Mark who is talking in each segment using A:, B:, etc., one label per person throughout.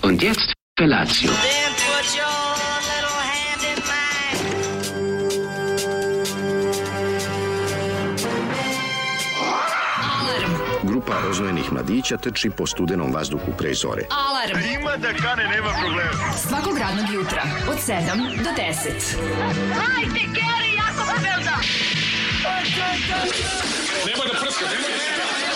A: Und jetzt Felatio.
B: Then put your little hand in mine.
C: Grupa rozvojenih mladića trči po studenom vazduhu pre zore.
D: Alarm.
E: Ima da kane, nema problema.
D: Svakog radnog jutra od 7 do 10.
B: Hajde, Geri, jako se velda.
E: Nemoj da prska, nemoj da...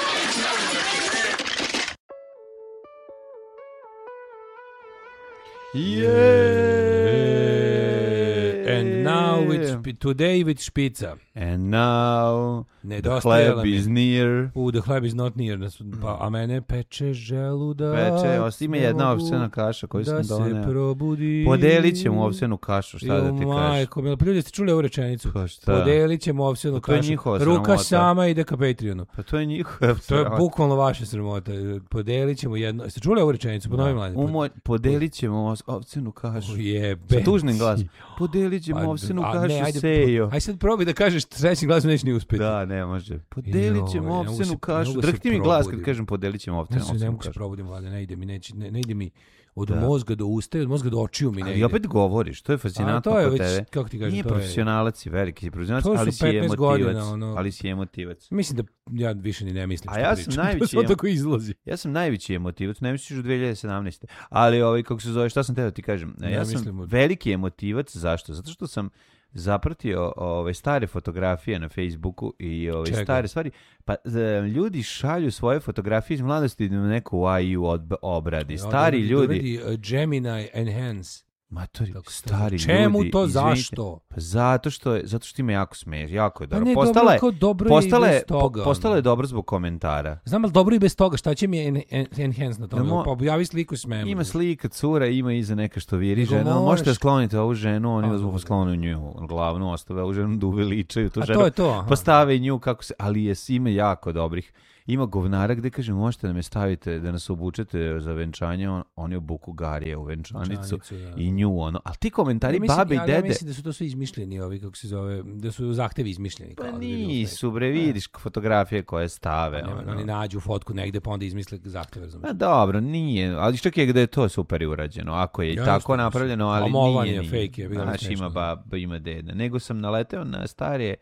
F: And now today with špica.
G: And now the
F: Nedostajala
G: hleb
F: mi.
G: is near.
F: The hleb is not near. A mene peče želudak.
G: Peče, ima jedna ovsena kaša koju sam
F: da se
G: doneo.
F: probudi.
G: Podelit ćemo ovsenu kašu, šta da ti kažeš?
F: Majko, pa ljudi ste čuli ovu rečenicu?
G: Pa šta?
F: Podelit ćemo ovsenu
G: Pa to je
F: kašu.
G: njihova
F: Ruka
G: sramota.
F: sama ide ka Patreonu.
G: Pa to je njihova
F: To je
G: sramota.
F: bukvalno vaša sramota. Podelit ćemo jedno... Ste čuli ovu rečenicu? Ponovim mladim.
G: Podelit ćemo ovsenu kašu.
F: Jebe.
G: Sa tužnim glasom. Podelit ćemo ovsenu kašu, Sejo.
F: Aj sad probaj da kažeš trećim glasom, neće ni uspjeti.
G: Da, ne može. Podelit ćemo
F: Joj, ne mogu
G: ovsenu
F: se- ne
G: kašu.
F: mogu se
G: Drhti mi glas kad
F: probudim.
G: kažem podelit ćemo
F: Ne
G: ovsenu
F: mogu se
G: kašu.
F: probudim, vlade, ne ide mi, ne ide mi od mozga do usta i od mozga do očiju mi ne
G: Ali
F: ide.
G: opet govoriš, to je fascinantno
F: to je
G: kod
F: već,
G: tebe.
F: kako ti kažem,
G: Nije
F: to je-
G: profesionalac i veliki si profesionalac,
F: To su
G: ali si
F: 15
G: emotivac.
F: godina, ono.
G: Ali si emotivac.
F: Mislim da ja više ni ne mislim
G: A
F: što
G: ja
F: pričam.
G: sam najveći
F: To tako izlazi.
G: Ja sam najveći emotivac, ne misliš u 2017. Ali kako se zove, šta sam teo da ti kažem? Ja sam
F: mislim
G: veliki emotivac, zašto? Zato što sam zapratio stare fotografije na Facebooku i
F: Čega?
G: stare stvari. Pa ljudi šalju svoje fotografije iz mladosti na neku AI obradi. Stari ljudi.
F: Gemini Enhance.
G: Matori,
F: Kako se
G: stari
F: to zove? Čemu
G: ljudi.
F: to,
G: izvinite.
F: zašto?
G: Pa zato što ima jako smiješ, jako je
F: Pa
G: dobro.
F: ne,
G: Postala je,
F: dobro, dobro je i
G: postala je,
F: bez toga,
G: postala
F: ono.
G: je dobro zbog komentara.
F: Znam, ali dobro i bez toga, šta će mi Enhance na tome?
G: No,
F: Pa objavi sliku smemo.
G: Ima slika cura, ima iza neka što viri
F: Nego
G: žena.
F: možeš.
G: Možete skloniti ovu ženu, oni
F: A,
G: vas
F: dobro.
G: sklonu nju glavnu, ostave ovu ženu da uveličaju tu
F: A
G: ženu.
F: to je to, aha.
G: Postave i nju kako se, ali je ima jako dobrih. Ima govnara gde kaže možete da me stavite, da nas obučete za venčanje, oni obuku Garije u venčanicu
F: Da.
G: i nju ono. Ali ti komentari
F: Ja mislim-
G: babe i
F: ja
G: dede.
F: mislim da su to sve izmišljeni ovi, kako se zove, da su zahtevi izmišljeni.
G: Pa
F: kao da bi bilo
G: nisu, bre, vidiš fotografije koje stave.
F: sve.
G: ono.
F: Oni nađu fotku negde pa onda izmisle zahteve. razumeš?
G: Pa dobro, nije, ali čak je gde je to super urađeno, ako je
F: Ja
G: tako
F: isto
G: napravljeno, ali
F: Omovan
G: nije.
F: je, fake je, bilo
G: Znaš,
F: smešno.
G: ima baba, ima deda. Nego sam naleteo na starije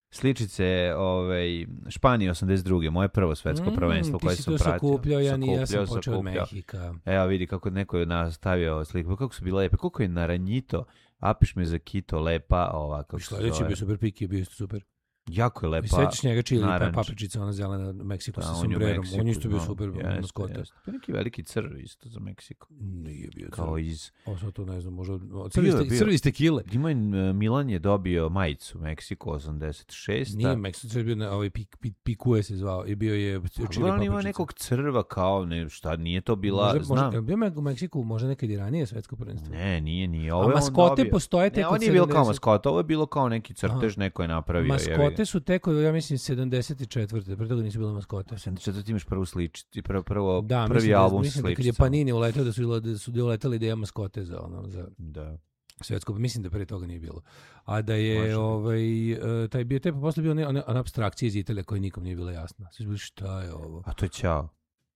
G: sličice Španije 82. Moje prvo svetsko prvenstvo koje sam
F: Ti si to
G: pratio.
F: sakupljao, ja sam počeo od
G: sakupljao.
F: Mehika.
G: Evo vidi kako neko je nastavio sliku, kako su bile lepe, koliko je naranjito, apiš me za kito, lepa, ova, kako se
F: Sledeći
G: zove.
F: bio super piki, je bio isto super.
G: Jako je
F: I
G: lepa.
F: sećaš njega čili,
G: naranč.
F: papričica, ona zelena, Meksiko sa
G: Da, on je u
F: sombrerom.
G: Meksiku,
F: On isto bio
G: znam.
F: super,
G: Jeste,
F: maskota.
G: jeste. To je neki veliki crv isto za Meksiko.
F: Nije bio
G: Kao
F: crv.
G: iz...
F: O, sad to ne znam, možda...
G: bio.
F: Crvi ste kile.
G: Ima Milan je dobio majicu Meksiko 86.
F: Nije Meksiko, crvi bio na ovaj Pikue se zvao i bio je čili
G: On ima
F: papričica.
G: nekog crva kao, ne, šta, nije to bila, znam.
F: Može, bio u Meksiku možda nekad i ranije svetsko prvenstvo.
G: Nije.
F: A
G: Ovo je on
F: maskote
G: dobio.
F: postoje tek
G: Ne,
F: od
G: on nije bilo kao
F: 70.
G: maskota, ovo je bilo kao neki crtež, neko je napravio.
F: Maskote su tek od, ja mislim, 74. Pre toga nisu bile maskote.
G: 74 imaš prvu sličicu,
F: Da,
G: prvi album sa
F: mislim da kad je
G: sličicama.
F: Panini uletao da su uletali ideja maskote za
G: Da.
F: svetsko, mislim da pre toga nije bilo. A da je
G: Može
F: taj bio posle bio ona apstrakcija iz Italije koja nikom nije bila jasna. Svi su bili šta je ovo?
G: A to je Ćao.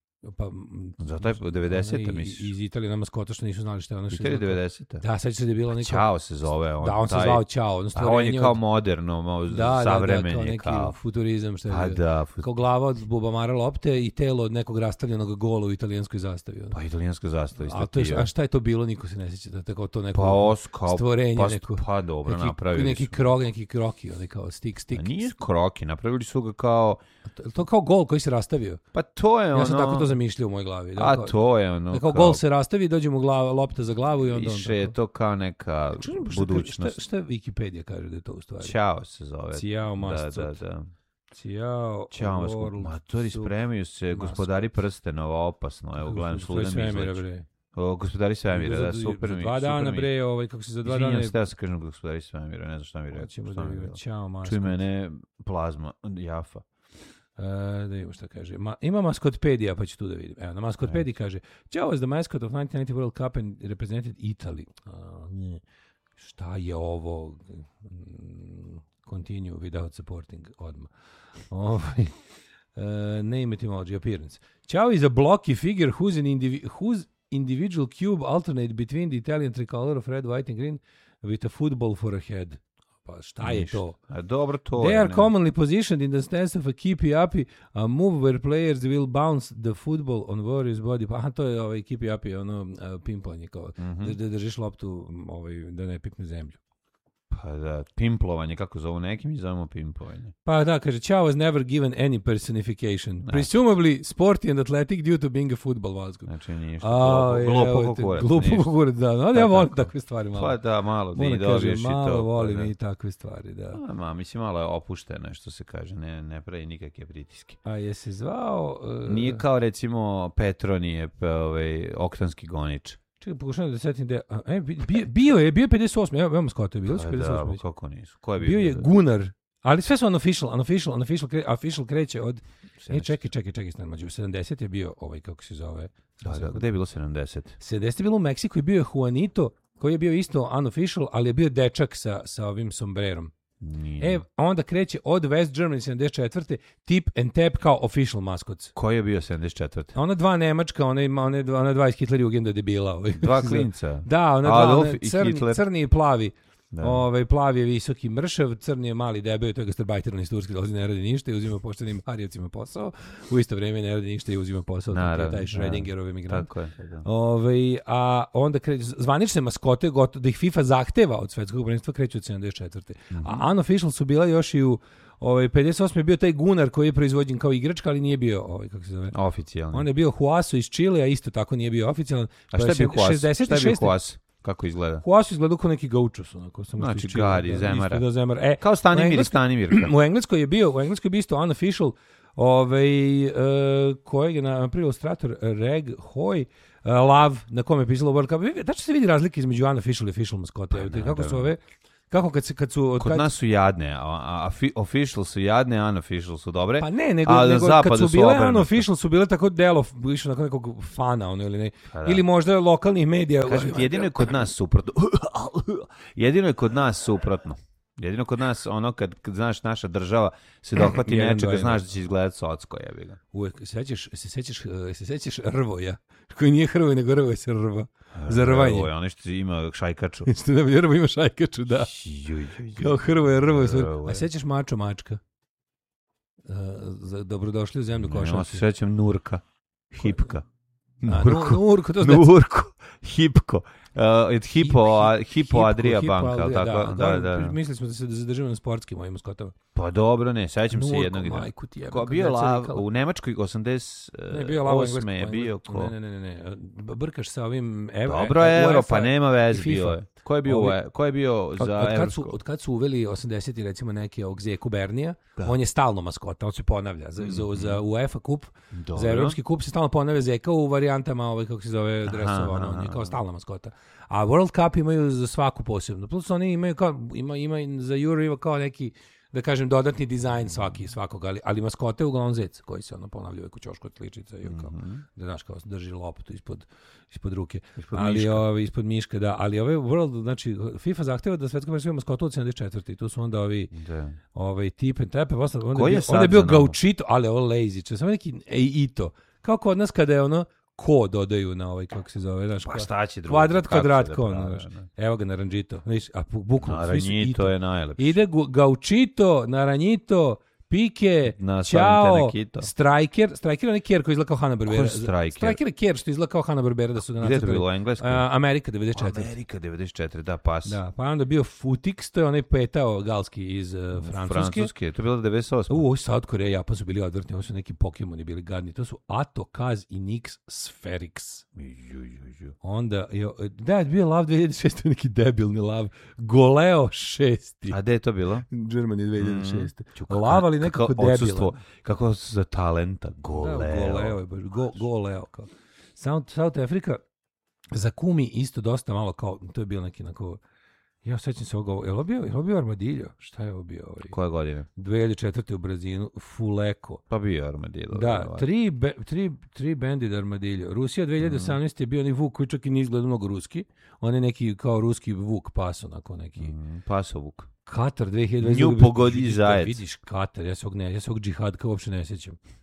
F: Pa
G: Zato je 90-te,
F: ona
G: misliš?
F: iz Italije na maskota što nisu znali šta je ono.
G: Italija 90-te?
F: Da, sad se da je bilo neko.
G: Ćao se zove.
F: Da, on se
G: taj-
F: zvao Ćao, ono
G: A
F: stvorenje.
G: on je kao
F: od-
G: moderno,
F: da,
G: savremen
F: kao
G: je
F: neki
G: kao.
F: futurizam što je
G: Pa
F: bio.
G: da,
F: Kao glava od bubamara lopte i telo od nekog rastavljenog gola u italijanskoj zastavi. ono.
G: pa italijanska zastava isto
F: A, to je,
G: ti je.
F: a šta je to bilo, niko se ne sjeća, da tako to neko
G: kao
F: stvorenje,
G: pa,
F: neko,
G: pa dobro, napravili
F: neki
G: su.
F: krog, neki kroki, onaj kao stik.
G: A nije kroki, napravili su ga kao,
F: To kao gol koji se rastavio.
G: pa to je ono.
F: Ja sam tako to zamišljao u mojoj glavi. Da,
G: A
F: kao,
G: to je ono.
F: da kao gol se rastavi, dođemo lopta za glavu i onda...
G: Više je to kao neka budućnost.
F: Šta Wikipedia kaže da je to u stvari?
G: Ćao se zove.
F: Ciao, must
G: Da.
F: Ciao,
G: Ćao,
F: world,
G: matori, spremaju se gospodari prstenova, opasno. Evo, gledam
F: To je
G: sluda mi
F: svemira,
G: izlači.
F: bre.
G: Gospodari svemira, da, super
F: za
G: mi.
F: 2 dana, bre, kako se za 2 dana...
G: Izvinjam se, da se kažem gospodari svemira, ne znam šta mi rekao.
F: Hoćemo
G: šta
F: da
G: mi je
F: vidimo.
G: bilo.
F: Ćao, maskot.
G: Čuj mene, plazma, Jafa.
F: Da vidimo šta kaže. Ima maskotpedija, pa ću tu da vidim. Evo, na maskotpediji kaže Joe was the mascot of 1990 World Cup and represented Italy. Šta je ovo? Continue without supporting odmah. Name etymology, appearance. Ciao is a blocky figure whose individual cube alternate between the Italian tricolor of red, white and green with a football for a head. Pa šta je to?
G: A dobro, to
F: They
G: je.
F: are commonly positioned in the stance of a keepy-uppy, a move where players will bounce the football on various body. Pa aha, to je keepy-uppy, pimplanje, kao da držiš loptu, da ne pipne zemlju.
G: Pa da, pimplovanje, kako zovu neki, mi zovemo pimplovanje.
F: Pa da, kaže, Chow was never given any personification. Presumably sporty and athletic due to being a football mozgu.
G: Znači ništa, glupo kukurac.
F: Glupo kukurac, da. No, ja volim takve stvari malo.
G: Pa da, malo da i
F: Moram
G: dobiješ i to.
F: malo volim
G: pa da.
F: i takve stvari, da.
G: Mislim, malo je opušteno, što se kaže, ne pravi nikakve pritiske.
F: A je se zvao...
G: Nije kao, recimo, Petronije, oktanski gonič.
F: Čekaj, pokušavam da setim da bio je 58. Evo maskota je bilo.
G: Da, kako nisu? Ko je
F: bio je Gunnar. Ali sve su unofficial kreće od... Čekaj, stan mađu. 70 je bio kako se zove.
G: Da, gde je bilo 70?
F: 70 je bilo u Meksiku i bio je Juanito, koji je bio isto unofficial, ali je bio dečak sa ovim sombrerom.
G: Nije.
F: Onda kreće od West Germany 74. Tip and Tap kao official maskots.
G: Koji je bio 74.
F: Ona dva Nemačka, ona dva iz Hitlerjugenda debila.
G: Dva klinca.
F: Da, ona
G: Adolf
F: dva,
G: i
F: crni i plavi.
G: Da.
F: Plavi je visoki mršav, crni je mali debel, to je gastarbajteran iz Turske, dolazi ne radi ništa i uzima poštenim Arijevcima posao. U isto vrijeme ne radi ništa i uzima posao.
G: Naravno,
F: taj Schrödingerov emigrant.
G: Tako je.
F: A onda zvanične maskote, da ih FIFA zahteva od svetskog prvenstva, kreću od 74. A unofficial su bila još i u 58. je bio taj Gunnar koji je proizvođen kao igračka, ali nije bio kako se zove?
G: Oficijalno.
F: Onda je bio Huaso iz Čilea, isto tako nije bio oficijalan.
G: A šta je bio Huaso? Kako izgleda?
F: Huaso izgleda kao neki gaučus,
G: znači Gari, Zemara.
F: Zemara.
G: Kao Stanimirka.
F: U Engleskoj je bio isto unofficial, kojeg je napravio ilustrator Reg Hoy, Lav, na kome je pisalo World Cup. Da će se vidi razlike između unofficial i official maskote. Kako su ove... Kako kad su...
G: Kod nas su jadne, a official su jadne, a unofficial su dobre.
F: Pa ne, nego kad su bile unofficial su bile tako delo, više nakon nekog fana, ili ne. Ili možda lokalnih medija.
G: Kažem ti, jedino je kod nas suprotno. Jedino je kod nas, kad znaš, naša država se dohvati nečega, znaš da će izgledati socko, jebi ga.
F: Uvijek, se sećaš Rvoja, koji nije Hrvoj, nego Rvoj se rva. Za rvanje.
G: Rvoj, ono što ima šajkaču.
F: Što da bi Rvoj ima šajkaču, da. Kao Rvoj. A sećaš Mačka? Dobrodošli u zemlju košarke.
G: Ja se sećam Nurka. Hipka.
F: Nurko.
G: Hipko. Hipo Adria banka. Da.
F: Mislili smo da se zadržimo na sportskim mojim maskotama.
G: Pa dobro, ne, sećam se jednog. Ko bio Lav u Nemačkoj 88. je bio ko?
F: Ne. Brkaš sa ovim
G: Dobro, Euro, pa nema veze bio je. Ko je bio za Evropsko?
F: Od kad su uveli 80. recimo neki ovog Zeku Bernija, on je stalno maskota, on se ponavlja. Za UEFA kup, za Evropski kup se stalno ponavlja Zeka u varijantama, kako se zove, dresova, on je kao stalna maskota. A World Cup imaju za svaku posebno. Plus oni imaju ima za Euro ima kao neki, da kažem, dodatni dizajn svakog, ali maskote uglavnom zec koji se ponavljaju u ćošku od sličica i kao, da znaš, kao drži loptu ispod ruke. Ispod miška, da. Ali ove World, znači, FIFA zahteva da svetsko prvenstvo ima maskotu od 74. Tu su onda ovi tip and tap. Onda je bio Gauchito, ali ovo lazy. Samo neki Ito. Kao kod nas kada je ono ko dodaju na kako se zove, znaš,
G: pa šta će drugo?
F: Kvadrat, znaš. Evo ga, Naranjito. A bukvalno
G: Naranjito je najlepši.
F: Ide Gauchito, Naranjito, Pike, Ćao, Striker je onaj Kjer koji izgleda kao Hanna-Barbera.
G: Ko je Striker?
F: Striker je Kjer što izgleda kao Hanna-Barbera da su ga
G: nacrtali. Gdje je to bilo, Englesko?
F: Amerika 94.
G: Amerika 94, da, pas.
F: Da, pa onda bio Futix, to je onaj petao galski iz Francuske.
G: To je bilo 98.
F: South Korea i Japan su bili odvrtni, ovo su neki Pokemoni bili gadni. To su Ato, Kaz i Nix Spherix. Onda, da je bio Lav 2006, neki debilni Lav. Goleo 6.
G: A gde je to bilo?
F: Germany 2006. Lav, ali nekako debilan.
G: Kako su za talenta. Goleo.
F: Goleo je baš. Goleo. Kao. South Africa za Kumi isto dosta malo kao, to je bilo neki onako, ja sećam se ovoga, je li bio Armadillo? Šta je ovo bio?
G: Koje godine?
F: 2004. u Brazilu, Fuleko.
G: Pa bio Armadillo.
F: Da, tri bandit Armadillo. Rusija 2018. je bio onaj Vuk koji čak i ne izgleda mnogo ruski. On je neki kao ruski Vuk, paso, onako neki.
G: Paso Vuk.
F: Katar 2020.
G: Nju pogodi zajec.
F: Vidiš Katar, ja se ovog džihadka uopšte ne sjećam.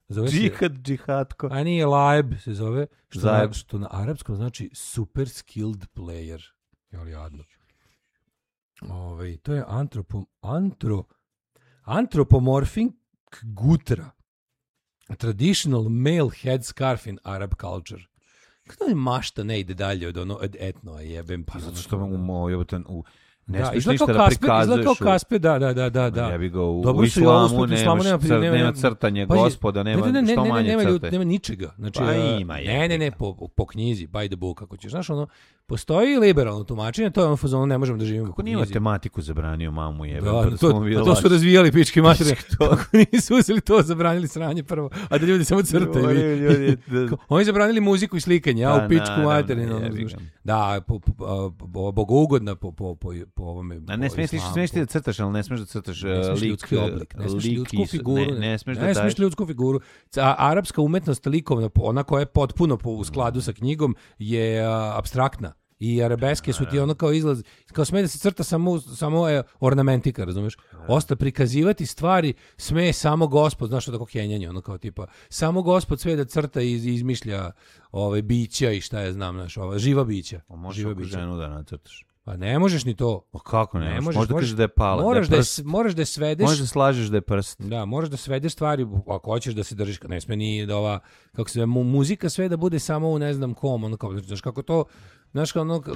F: Zove se,
G: Džihadko.
F: a nije Laib se zove,
G: Zaib.
F: što na arapskom znači super skilled player. Jel jadno. To je anthropomorphic gutra. Traditional male headscarf in Arab culture. Kako je mašta ne ide dalje od etnoa, jebem ti.
G: Pa zato što ne
F: Da,
G: smiješ
F: izgleda
G: ništa
F: kao
G: da
F: Kaspe, izgleda
G: prikazuješ.
F: kao Kaspe, da.
G: Ja bi ga u
F: Dobro su i ovo
G: islamu
F: usput, u islamu
G: nema crtanje
F: Pazi,
G: gospoda, nema što manje crte.
F: nema ničega. Znači,
G: Pa ima,
F: ne, po knjizi, by the book, kako ćeš. Znaš, postoji liberalno tumačenje, to je ono fazonu, ne možemo da živimo po
G: Kako nije
F: knjizi.
G: matematiku zabranio mamu jebe?
F: Da, to su razvijali pički materije. Kako nisu uzeli to, zabranili sranje prvo, a da ljudi samo crtaju. Oni zabranili muziku i slikanje, a u pičku materiju. Da, bogougodna po ovome.
G: A ne smiješ ti da crtaš, ali ne smiješ da crtaš
F: ljudski oblik, ne smiješ ljudsku figuru,
G: ne smiješ
F: ljudsku figuru. Arapska umetnost likovna, ona koja je potpuno u skladu sa knjigom, je apstraktna. I arabeske su ti ono kao izlaz, kao sme da se crta samo ornamentika, razumeš? Osta prikazivati stvari sme samo Gospod, znaš što tako kenjanje, ono kao tipa, samo Gospod sve da crta i izmišlja bića i šta ja znam, znaš, živa bića.
G: Možeš ženu da nacrtaš.
F: Pa ne možeš ni to.
G: Pa kako ne? Možda kažeš da je pala,
F: moraš da svedeš.
G: Možda slažeš da je prst.
F: Da, moraš da svedeš stvari, ako hoćeš da se držiš, ne sme ni da ova, kako se muzika sve da bude samo u ne znam kom, ono kao, znaš kako to, znaš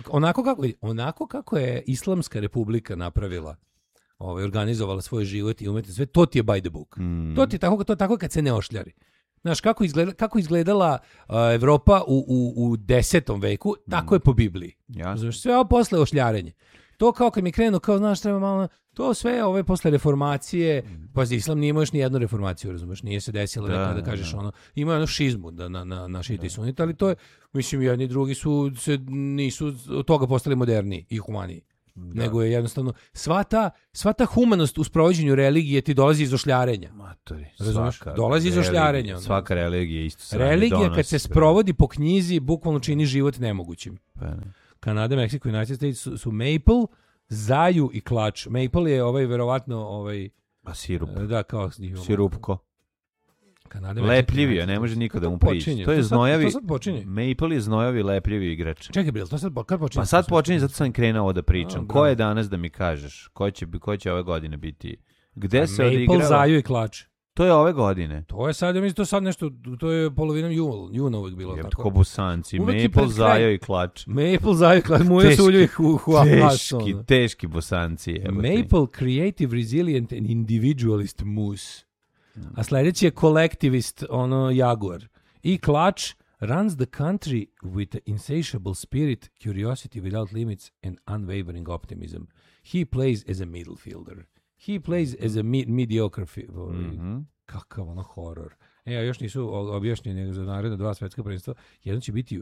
F: onako kako je Islamska republika napravila, organizovala svoj život i umetnost, sve, to ti je by the book. To ti je tako kad se ne ošljari. Znaš, kako izgledala Evropa u 10. veku, tako je po Bibliji. Znaš, sve ovo posle ošljarenje. To kao kad mi krenu, kao, znaš, treba malo, to sve ove posle reformacije, pazi, Islam nije imao još ni jednu reformaciju, razumeš, nije se desilo da kažeš ono, ima ono šizmu na šiti sunita, ali to je, mislim, jedni i drugi nisu od toga postali moderniji i humaniji. Nego je jednostavno sva ta humanost u sprovođenju religije ti dolazi iz ošljarenja. Razumeš? Dolazi iz ošljarenja.
G: Svaka religija je isto sranje.
F: Religija kad se sprovodi po knjizi bukvalno čini život nemogućim. Kanada, Meksiko i United States su maple, zaju i klač. Maple je verovatno
G: sirup.
F: Da, kao
G: sirupko.
F: Kanada,
G: lepljivi, a ne može niko da mu priđe. To je znojavi.
F: To sad počinje.
G: Maple je znojavi, lepljivi igrač.
F: Čekaj, Bil, to sad kad počinje?
G: Pa sad počinje, zato sam krenuo da pričam. Ko je danas da mi kažeš? Ko će ove godine biti? Gde se odigrava?
F: Maple, zaju i klač.
G: To je ove godine.
F: To je sad, ja mislim, to sad nešto, to je polovinom juna uvijek bilo.
G: Je tako bosanci, Maple, zajo i klač.
F: Maple, zajo i klač, moje su uvijek
G: teški bosanci.
F: Maple, creative, resilient and individualist moose. A sljedeći je collectivist, Jaguar. I klač runs the country with an insatiable spirit, curiosity without limits and unwavering optimism. He plays as a middle fielder. He plays as a mediocre kakav horor. Još nisu objašnjeni za naredna 2 svetska prvenstva. Jedno će biti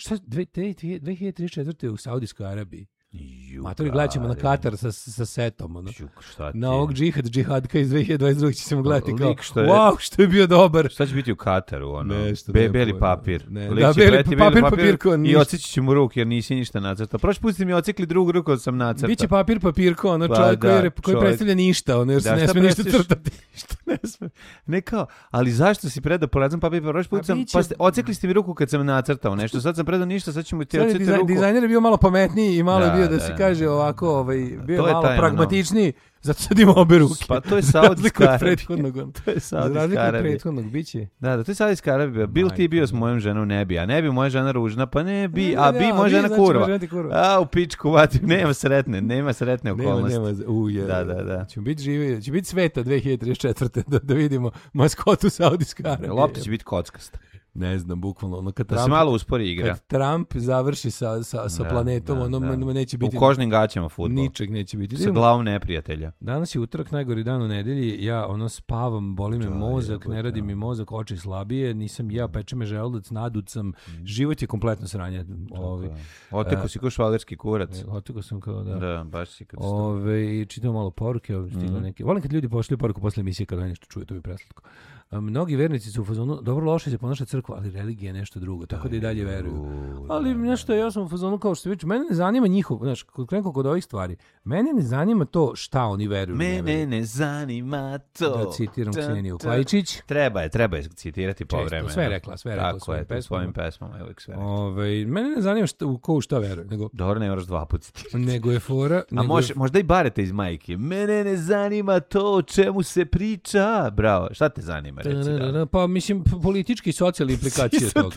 F: 2034. u Saudijskoj Arabiji. Matori, gledat ćemo na Katar sa setom. Na ovog džihadka iz 2022. ćemo gledati kao, wow, što je bio dobar.
G: Šta će biti u Kataru?
F: Beli
G: papir.
F: Da, beli papir.
G: I ocići ću mu ruku jer nisi ništa nacrta. Prošli put ste mi ocikli drugu ruku od sam nacrta.
F: Biće papirko, čovjek koji predstavlja ništa, jer se ne sme ništa crtati.
G: Ne kao, ali zašto si predao polazan papir? Prošli put sam, ocikli ste mi ruku kad sam nacrtao nešto, sad sam predao ništa, sad ćemo ti ociti ruku.
F: Dizajner je bio malo pametniji i malo bio da se kaže ovako, bio malo pragmatičniji, zato sad ima obe ruke.
G: Pa to je Saudijska Arabija.
F: To je Saudijska Arabija. Prethodnog biće.
G: Da, to je Saudijska Arabija. Bil ti bio s mojom ženom, ne bi. A ne bi moja žena ružna, pa ne bi. A bi moja žena kurva. A u pičku, nema sretne okolnosti. Da.
F: Ćemo biti živi, će biti sveta 2034. da vidimo maskotu Saudijske Arabije.
G: Lopta će biti kockasta.
F: Ne znam, bukvalno.
G: Da se malo uspori igra.
F: Kad Trump završi sa planetom, neće biti...
G: U kožnim gaćama fudbal.
F: Ničeg neće biti.
G: Sa glavom neprijatelja.
F: Danas je utorak, najgori dan u nedelji. Ja spavam, boli me mozak, ne radi mi mozak, oči slabije, nisam peče me želudac, nadut sam. Život je kompletno sranje.
G: Oteko si ko švalerski kurac.
F: Oteko sam kao, da.
G: Da, baš si kad
F: čitam malo poruke, stigle neke. Volim kad ljudi pošli poruku posle emisije kad nešto čuje, to mi preslatko. mnogi vernici su u fazonu, dobro, loše se ponaša crkva, ali religija je nešto drugo, tako da i dalje veruju. Ali nešto, ja sam u fazonu kao što se viče, mene ne zanima njihov, znaš, kod ovih stvari, mene ne zanima to šta oni veruju.
G: Mene ne zanima to.
F: Da citiram Kseniju Klajičić.
G: Treba je citirati povremeno.
F: Sve rekla
G: tako je, svojim pesmama je uvijek sve rekla.
F: Mene ne zanima ko šta veruje.
G: Dobro, ne moraš 2 puta citirati.
F: Nego je fora...
G: možda i barete iz majke. Mene ne zanima to o čemu se priča. Bravo, šta te zanima?
F: Pa mislim politički i socijalne implikacije toga.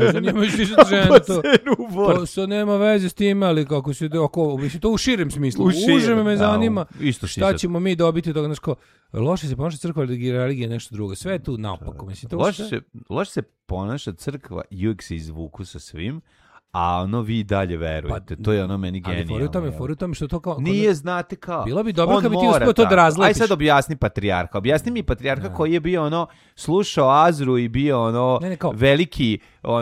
F: To nema veze s tim, ali kako se mislim to u širem smislu. Uže me zanima šta ćemo mi dobiti toga, znači loše se ponaša crkva, religija nešto drugo. Sve je tu naopako, mislim to.
G: Loše se ponaša crkva i uvijek se izvuku sa svim. A ono vi dalje verujete, to je ono meni genijalno.
F: Ali fori u tome što to kao...
G: Nije, znate kao.
F: Bilo bi dobro kad bi ti uspio to da razlepiš.
G: Aj sad objasni patrijarha. Objasni mi patrijarha koji je bio ono, slušao Azru i bio ono veliki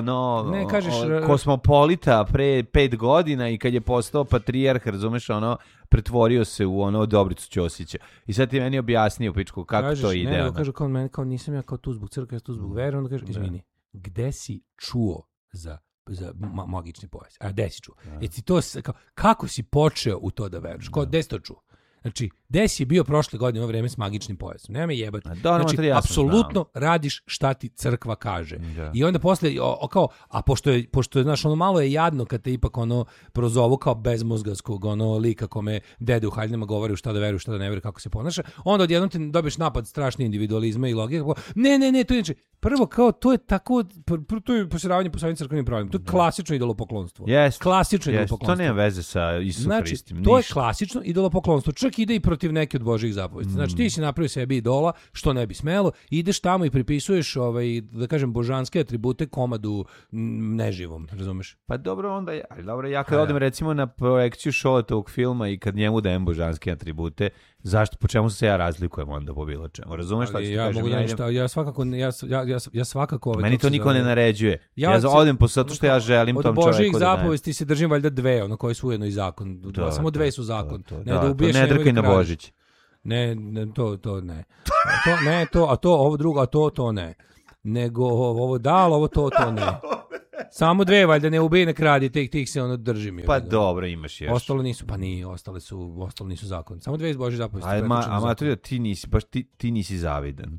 G: kosmopolita pre 5 godina i kad je postao patrijarh, razumeš, ono, pretvorio se u ono Dobricu Ćosića. I sad ti meni objasnio, pičku, kako to ide.
F: Ne, kažu kao meni, kao nisam ja kao tu zbog crkve, ja tu zbog vere, onda kaže, izvini, gde si čuo za magični pojas? A gde si čuo? Kako si počeo u to da veruješ? Gde si to čuo? Znači, gde si bio prošle godine u vreme s magičnim pojasom? Nema me jebati. Znači, apsolutno radiš šta ti crkva kaže. I onda posle, a pošto je, znaš, ono malo je jadno kad te ipak ono prozovu kao bezmozgarskog ono lika kome dede u haljinama govori šta da veruje, šta da ne veruje, kako se ponaša, onda odjednom ti dobiješ napad strašne individualizma i logike. Ne, to je znači, prvo kao, to je tako, to je posiravanje po svojim crkvenim pravilima. To je klasično idolopoklonstvo. Klasično idolopoklonstvo.
G: To nema veze sa Isus Hristom.
F: Znači, to je klasično idolopoklonstvo. Čak ide i protiv neke od Božjih zapovesti. Znači, ti si napravio sebi idola, što ne bi smelo, ideš tamo i pripisuješ, da kažem, božanske atribute komadu neživom, razumeš?
G: Pa dobro, onda, ja kad odem recimo na projekciju Šolatovog filma i kad njemu dajem božanske atribute, zašto, po čemu se ja razlikujem onda po bilo čemu? Razumeš šta ću ti kažem?
F: Ja svakako...
G: Meni to niko ne naređuje. Ja odem zato što ja želim tom čoveku da...
F: Od Božjih zapovesti se držim valjda 2, ono koje su ujedno i zakon. Samo 2 su zakon.
G: Ne da ubiješ, ne drkaj na Božić.
F: Ne, to ne. Ovo drugo, a to ne. Nego ovo da, ali ovo to ne. Samo 2, valjda ne ubij, ne kradi, tih se ono držim.
G: Pa dobro, imaš još.
F: Ostalo nisu, pa nije, ostali nisu zakon. Samo 2 iz Božje zapovesti.
G: A Maturija, ti nisi zavidan.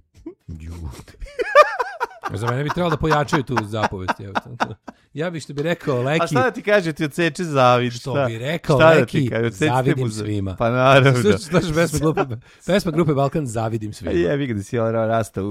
F: Za mene bi trebalo da pojačaju tu zapovest. Ja bih što bi rekao Leki...
G: A šta da ti kaže, ti odseče zavid?
F: Što bi rekao Leki, zavidim svima.
G: Pa naravno.
F: Slušaš pesma grupe Balkan, zavidim svima.
G: Jebi ga da si rasta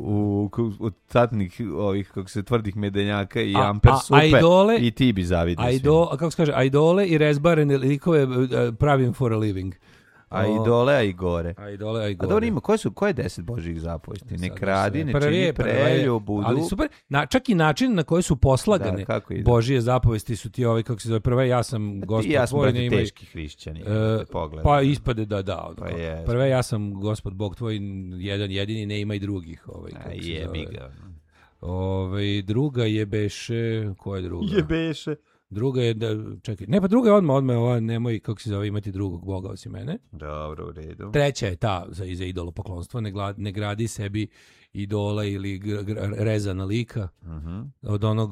G: u tatnih ovih, kako se tvrdih medenjaka i amper supe i ti bi zavidio svima.
F: Kako se kaže, idole i rezbarene likove pravim for a living.
G: A idole, a i gore.
F: A
G: dobro ima, koje je 10 Božjih zapovesti? Ne kradi, ne čini prelju, budu.
F: Ali super, čak i način na koji su poslagane Božje zapovesti su ti ovi, kako se zove, prve, ja sam gospod tvoj.
G: Ti teški hrišćani.
F: Pa ispade da. Prve, ja sam gospod Bog tvoj, jedan jedini, ne ima i drugih.
G: Jebi ga.
F: Druga je beše, ko je druga?
G: Je beše.
F: Druga je, druga je odmah, nemoj, kako se zove, imati drugog Boga osim mene.
G: Dobro, u redu.
F: Treća je ta za idolopoklonstvo, ne gradi sebi idola ili rezana lika. Od onog,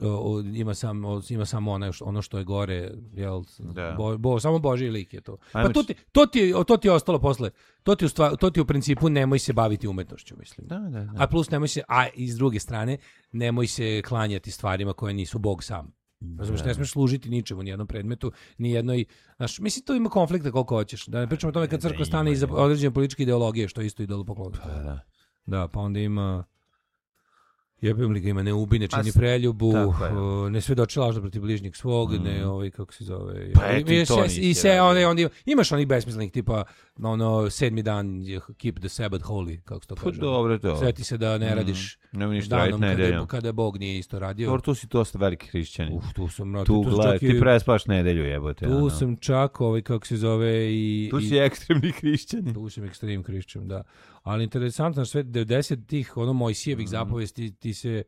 F: ima samo ono što je gore, jel, samo Božji lik je to. Pa to ti je ostalo posle. To ti u principu nemoj se baviti umetnošću, mislim.
G: Da.
F: A plus nemoj se, a iz druge strane, nemoj se klanjati stvarima koje nisu Bog sam. Razumiješ, ne smiješ služiti ničemu, nijednom predmetu, nijednoj... Znaš, mislim, to ima konflikta koliko hoćeš. Da ne pričamo o tome kad crkva stane iza određene političke ideologije, što je isto idolopoklonstvo. Da, pa onda ima... Jebim li ga, ima ne ubi, ne čini preljubu, ne svedoči lažno protiv bližnjeg svog, ne kako se zove...
G: Pa eto,
F: imaš onih besmislenih, tipa, sedmi dan, keep the Sabbath holy, kako se to kaže.
G: Dobro, to.
F: Sveti se da ne radiš danom kada Bog nije isto radio.
G: Dobro, tu si dosta veliki hrišćani.
F: Ti
G: prespaš nedelju, jebote.
F: Tu sam čak, kako se zove...
G: Tu si ekstremni hrišćani.
F: Tu sam ekstremni hrišćan, da. Ali interesantno, sve 90 tih Mojsijevih zapovesti ti se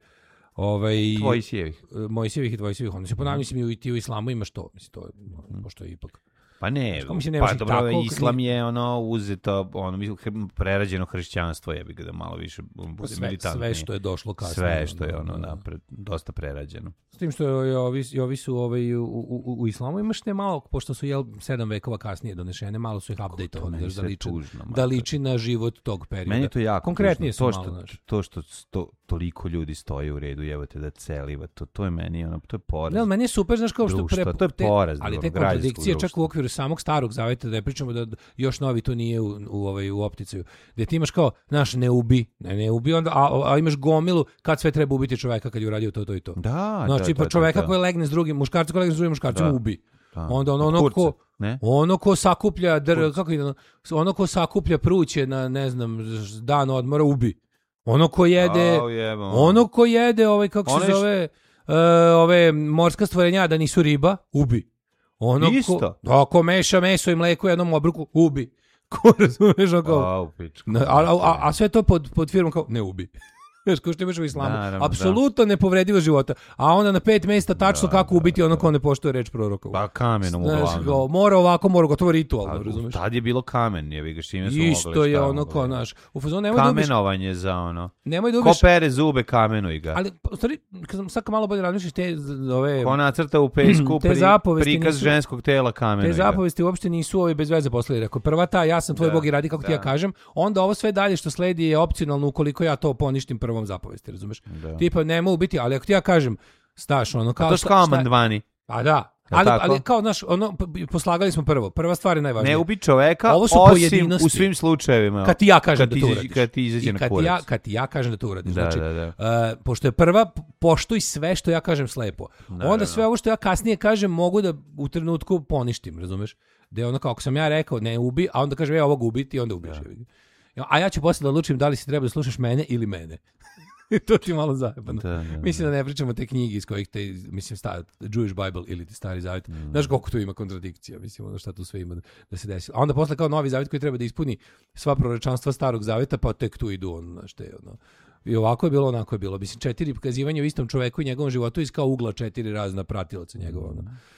G: Tvojsijevih.
F: Mojsijevih i Tvojsijevih. Onda se ponavljam, mislim, i ti u islamu imaš to. Mislim, to pošto je ipak...
G: Pa ne,
F: mislim,
G: pa dobro, tako, islam je ono uzeto, ono prerađeno hrišćanstvo, jebi ga da malo više bude militantnije.
F: Sve što je došlo kasnije.
G: Sve što je ono napred, dosta prerađeno.
F: S tim što ovi su u islamu imaš ne malo, pošto su 7 vekova kasnije donešene, malo su ih updateovane da liči na život tog perioda.
G: Meni je to jako
F: konkretnije su malo.
G: To što toliko ljudi stoje u redu, jevate da celiva, to je meni ono, to je poraz.
F: Ne, meni je super, znaš kao što
G: to je poraz,
F: ali te kontradikcije čak u okviru samog starog zaveta, da ne pričamo da još novi to nije u opticaju. Gde ti imaš kao, znaš, ne ubi onda, a imaš gomilu kad sve treba ubiti čoveka kad je uradio to i to.
G: Da,
F: znači, pa čoveka koji legne s drugim muškarcem, koji legne s drugim muškarcem ubi. Onda ono ko sakuplja ono ko sakuplja pruće na, ne znam, dan odmora ubi. Ono ko jede kako se zove ove morska stvorenja da nisu riba, ubi.
G: Isto.
F: Ko meša meso i mleko u jednom obruku, ubi. Ko razumeš kao? A sve to pod firmom kao ne ubi. Znaš, kao što imaš u islamu. Apsolutno nepovredivo života. A onda na 5 mjesta tačno kako ubiti ono ko ne poštuje reč proroka.
G: Pa kamenom uglavnom.
F: Mora ovako, mora gotovo ritualno, razumeš?
G: Tad je bilo kamen, je ga šime su mogli.
F: Isto je ono kao, naš. U fazonu nemoj
G: kamenovanje za ono.
F: Nemoj da ubiš.
G: Ko pere zube, kamenuj ga.
F: Ali, u stvari, kad sam sad malo bolje razmišljaš, te ove...
G: Ko nacrta u pesku prikaz ženskog tela kamenuj ga.
F: Te zapovesti uopšte nisu bez veze poslali. Rekao, prva ta, ja sam tvoj bog i radi kako ti ja kažem. Onda ovo sve dalje što sledi je opcionalno ukoliko ja to poništim prvom zapovesti, razumeš? Tipa nema ubiti, ali ako ti ja kažem, staš ono kao...
G: A to su kao amandmani.
F: Pa da. Ali kao, znaš, poslagali smo prvo. Prva stvar je najvažnija.
G: Ne ubi čoveka, osim u svim slučajevima.
F: Kad ti ja kažem da to uradiš.
G: Kad ti izađe na kurac.
F: Kad ti ja kažem da to uradiš. Znači, pošto je prva, poštuj sve što ja kažem slepo. Onda sve ovo što ja kasnije kažem mogu da u trenutku poništim, razumeš? Da je ono kao, ako sam ja rekao ne ubi, a onda kažem ovog ubiti, onda ubiš. A ja ću posle da odlučim da li si treba da slušaš mene ili mene. To ti malo zajebano. Mislim da ne pričamo te knjige iz kojih mislim, Jewish Bible ili ti Stari Zavet. Znaš koliko tu ima kontradikcija, mislim, ono šta tu sve ima da se desi. A onda posle kao Novi Zavet koji treba da ispuni sva prorečanstva Starog Zaveta, pa tek tu idu I ovako je bilo, onako je bilo. Mislim, 4 pokazivanja u istom čoveku i njegovom životu iz kao ugla 4 razna pratilaca njegova.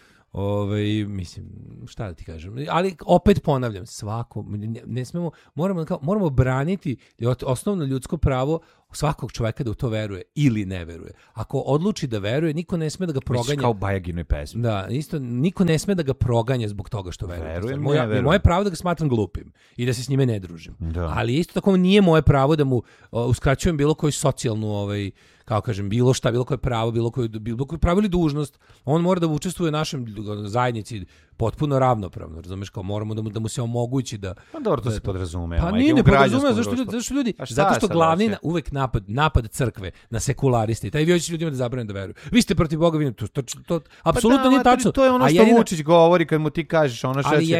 F: Mislim, šta da ti kažem, ali opet ponavljam, svako, ne smemo, moramo braniti osnovno ljudsko pravo svakog čoveka da u to veruje ili ne veruje. Ako odluči da veruje, niko ne sme da ga proganja.
G: Mislim kao Bajaginoj pesmi.
F: Da, isto, niko ne sme da ga proganja zbog toga što veruje.
G: Verujem,
F: moje pravo da ga smatram glupim i da se s njime ne družim. Da. Ali isto tako nije moje pravo da mu uskraćujem bilo koju socijalnu kao kažem, bilo koje pravo, bilo koje pravo ili dužnost, on mora da učestvuje u našem zajednici potpuno ravnopravno, razumeš, kao moramo da mu se omogući da...
G: Pa dobro, to se podrazume.
F: Pa nije, ne podrazume, zašto ljudi? Zato što glavni uvek napad crkve na sekulariste, taj vi hoćete ljudima da zabrane da veruju. Vi ste protiv Boga, vi to apsolutno nije tačno.
G: To je ono što Vučić govori kad mu ti kažeš ono što
F: će...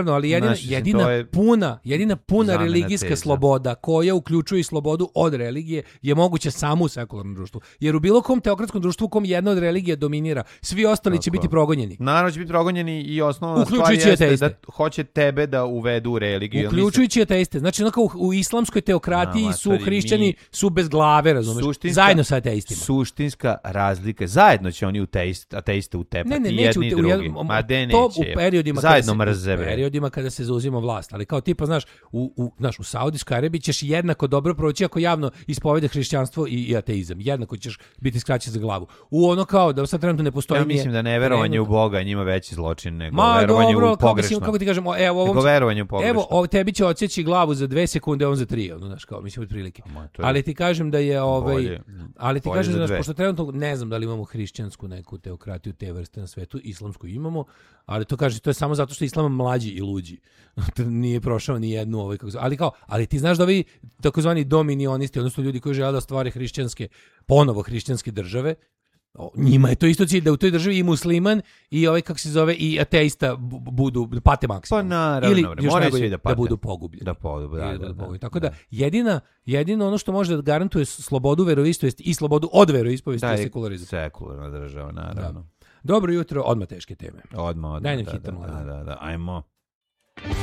F: jedina puna religijska sloboda koja uključuje i slobodu od religije je moguća samo u sekularnom društvu. Jer u bilo kom teokratskom društvu u kom jedna od religija dominira, svi ostali će biti progonjeni.
G: Naravno će biti progonjeni i osnovna stvar jeste da hoće tebe da uvedu u religiju.
F: Uključujući ateiste. Znači, u islamskoj teokratiji su hrišćani su bez glave, razumiješ? Zajedno sa ateistima.
G: Suštinska razlika. Zajedno će oni ateiste utepati jedni i drugi.
F: To u periodima
G: zajedno mrze.
F: U periodima kada se zauzima vlast. Ali kao tipa, znaš, u Saudijskoj Arabiji ćeš jednako dobro proći ako javno ispovede hrišćanstvo i ateizam. Jednako ćeš biti skraćen za glavu. U ono kao da sad trenutno ne postoji...
G: Ja mislim da neverovanje u Boga njima veći zločin nego verovanje u pogrešno.
F: Kako ti kažem, evo tebi će odsjeći glavu za 2 sekunde, on za 3, znaš, kao mislim otprilike. Ali ti kažem da je ali ti kažem da pošto trenutno ne znam da li imamo hrišćansku neku teokratiju te vrste na svetu, islamsku imamo, ali to kaže to je samo zato što je islam mlađi i luđi. Nije prošao ni jednu ali ti znaš da ovi takozvani dominionisti, odnosno ljudi koji žele da stvore ponovo hrišćanske države, njima je to isto cilj da u toj državi i musliman i kako se zove i ateista budu pate maksimum.
G: Pa naravno,
F: ili još najbolje da budu pogubljeni. Tako da jedino ono što može da garantuje slobodu veroispovesti i slobodu od veroispovesti je sekularizam.
G: Sekularna država, naravno.
F: Dobro jutro, odmah teške teme.
G: Odmah.
F: Daj nam hitan.
G: Da, ajmo.